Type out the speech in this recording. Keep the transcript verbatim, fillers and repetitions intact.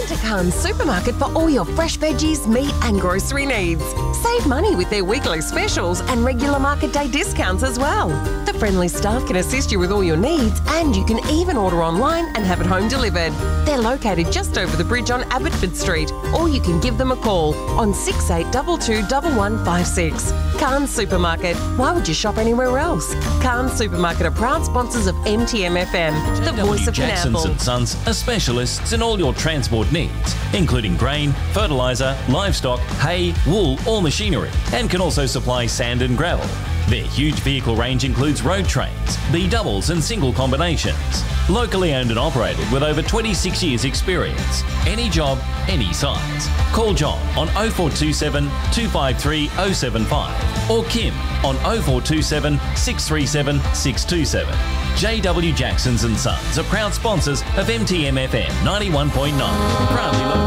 to Carnes Supermarket for all your fresh veggies, meat and grocery needs. Save money with their weekly specials and regular market day discounts as well. The friendly staff can assist you with all your needs, and you can even order online and have it home delivered. They're located just over the bridge on Abbotsford Street, or you can give them a call on six eight two two, one one five six. Carnes Supermarket. Why would you shop anywhere else? Carnes Supermarket are proud sponsors of M T M F M, the voice of Jacksons Pineapple. and Sons are specialists in all your transport needs, including grain, fertiliser, livestock, hay, wool or machinery, and can also supply sand and gravel. Their huge vehicle range includes road trains, B doubles and single combinations. Locally owned and operated with over twenty-six years experience. Any job, any size. Call John on oh four two seven, two five three, oh seven five or Kim on oh four two seven, six three seven, six two seven. J W Jacksons and Sons are proud sponsors of M T M F M ninety-one point nine. Proudly local.